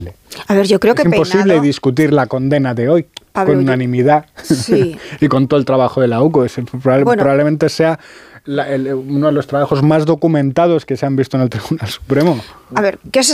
A ver, yo creo que es imposible Peinado... discutir la condena de hoy con unanimidad sí. y con todo el trabajo de la UCO. Probablemente sea uno de los trabajos más documentados que se han visto en el Tribunal Supremo. A ver, ¿qué se